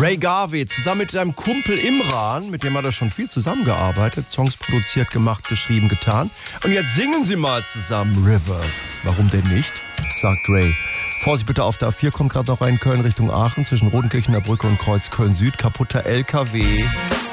Ray Garvey, zusammen mit seinem Kumpel Imran, mit dem hat er schon viel zusammengearbeitet, Songs produziert, gemacht, geschrieben, getan. Und jetzt singen sie mal zusammen Rivers. Warum denn nicht? Sagt Ray. Vorsicht bitte auf der A4, kommt gerade noch rein, Köln Richtung Aachen, zwischen Rodenkirchener Brücke und Kreuz Köln Süd, kaputter LKW.